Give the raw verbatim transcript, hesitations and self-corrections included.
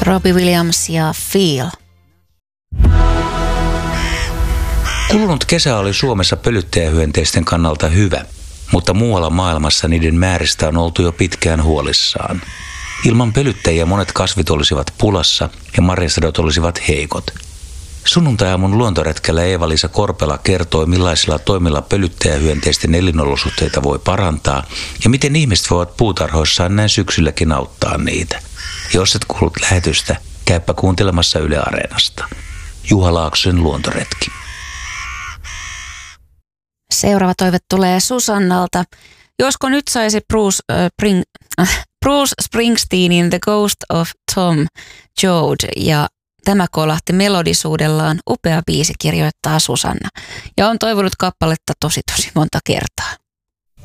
Robbie Williams ja Feel. Kulunut kesä oli Suomessa pölyttäjähyönteisten kannalta hyvä, mutta muualla maailmassa niiden määristä on oltu jo pitkään huolissaan. Ilman pölyttäjiä monet kasvit olisivat pulassa ja marjasadot olisivat heikot. Sunnuntai-aamun luontoretkellä Eeva-Liisa Korpela kertoi, millaisilla toimilla pölyttäjähyönteisten elinolosuhteita voi parantaa ja miten ihmiset voivat puutarhoissaan näin syksylläkin auttaa niitä. Jos et kuullut lähetystä, käypä kuuntelemassa Yle Areenasta. Juha Laaksosen luontoretki. Seuraava toive tulee Susannalta. Josko nyt saisi Bruce, äh, Spring, äh, Bruce Springsteenin The Ghost of Tom Joad ja tämä kolahti melodisuudellaan. Upea biisi, kirjoittaa Susanna. Ja on toivonut kappaletta tosi tosi monta kertaa.